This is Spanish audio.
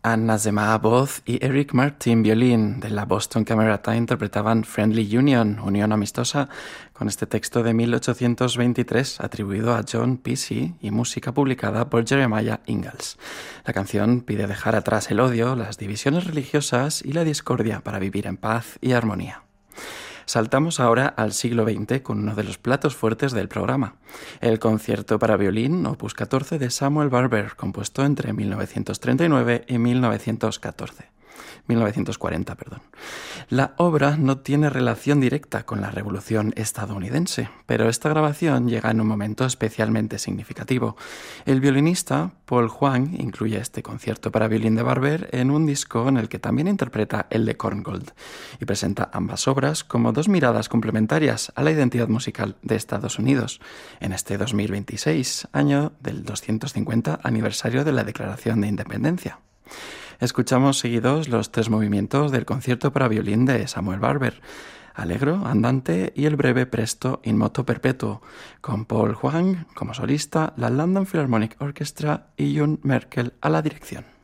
Anna Zema, voz, y Eric Martin, violín, de la Boston Camerata, interpretaban Friendly Union, Unión Amistosa, con este texto de 1823 atribuido a John Pusey y música publicada por Jeremiah Ingalls. La canción pide dejar atrás el odio, las divisiones religiosas y la discordia para vivir en paz y armonía. Saltamos ahora al siglo XX con uno de los platos fuertes del programa, el concierto para violín opus 14 de Samuel Barber, compuesto entre 1939 y 1940. La obra no tiene relación directa con la Revolución estadounidense, pero esta grabación llega en un momento especialmente significativo. El violinista Paul Huang incluye este concierto para violín de Barber en un disco en el que también interpreta el de Korngold y presenta ambas obras como dos miradas complementarias a la identidad musical de Estados Unidos en este 2026, año del 250 aniversario de la Declaración de Independencia. Escuchamos seguidos los tres movimientos del concierto para violín de Samuel Barber, Allegro, Andante y el breve Presto in moto perpetuo, con Paul Huang como solista, la London Philharmonic Orchestra y June Merkel a la dirección.